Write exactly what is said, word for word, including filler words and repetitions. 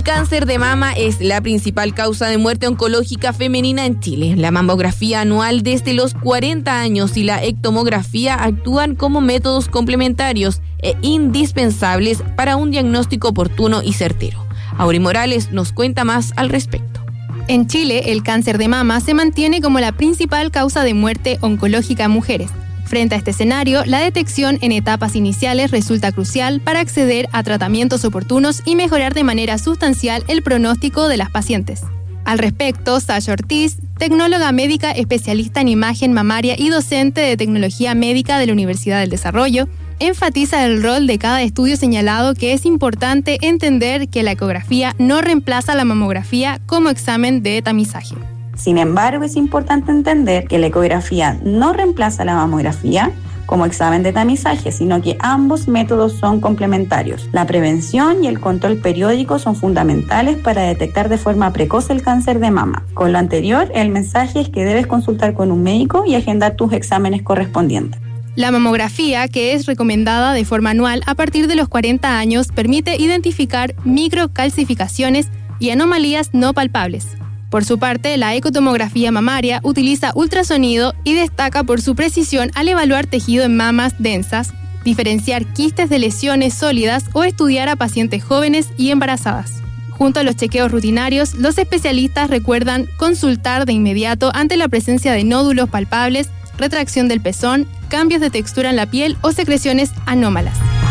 cáncer de mama es la principal causa de muerte oncológica femenina en Chile. La mamografía anual desde los cuarenta años y la ectomografía actúan como métodos complementarios e indispensables para un diagnóstico oportuno y certero. Auri Morales nos cuenta más al respecto. En Chile, el cáncer de mama se mantiene como la principal causa de muerte oncológica en mujeres. Frente a este escenario, la detección en etapas iniciales resulta crucial para acceder a tratamientos oportunos y mejorar de manera sustancial el pronóstico de las pacientes. Al respecto, Sasha Ortiz, tecnóloga médica especialista en imagen mamaria y docente de tecnología médica de la Universidad del Desarrollo, enfatiza el rol de cada estudio, señalado que es importante entender que la ecografía no reemplaza la mamografía como examen de tamizaje. Sin embargo, es importante entender que la ecografía no reemplaza la mamografía como examen de tamizaje, sino que ambos métodos son complementarios. La prevención y el control periódico son fundamentales para detectar de forma precoz el cáncer de mama. Con lo anterior, el mensaje es que debes consultar con un médico y agendar tus exámenes correspondientes. La mamografía, que es recomendada de forma anual a partir de los cuarenta años, permite identificar microcalcificaciones y anomalías no palpables. Por su parte, la ecotomografía mamaria utiliza ultrasonido y destaca por su precisión al evaluar tejido en mamas densas, diferenciar quistes de lesiones sólidas o estudiar a pacientes jóvenes y embarazadas. Junto a los chequeos rutinarios, los especialistas recuerdan consultar de inmediato ante la presencia de nódulos palpables, retracción del pezón, cambios de textura en la piel o secreciones anómalas.